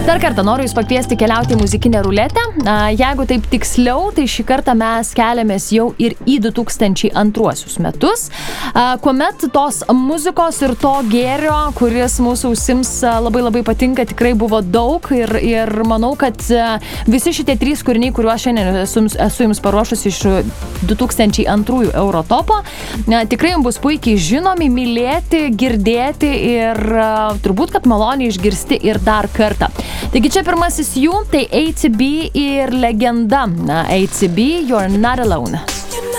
Dar kartą noriu Jūs pakviesti keliauti į muzikinę ruletę. Jeigu taip tiksliau, tai šį kartą mes keliamės jau ir į 2002 metus, kuomet tos muzikos ir to gėrio, kuris mūsų ausims labai patinka, tikrai buvo daug ir manau, kad visi šitie 3 kūriniai, kuriuos šiandien esu Jums paruošusi iš 2002 Eurotopo, tikrai Jums bus puikiai žinomi, mylėti, girdėti ir turbūt, kad maloniai išgirsti ir dar kartą. Taigi čia pirmasis jų, tai ATB ir legenda. ATB, You're Not Alone.